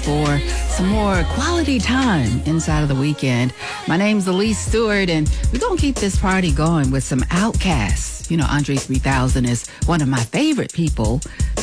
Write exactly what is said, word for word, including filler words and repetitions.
for some more quality time inside of the weekend. My name's Elise Stewart, and we're going to keep this party going with some Outkast. You know, Andre three thousand is one of my favorite people.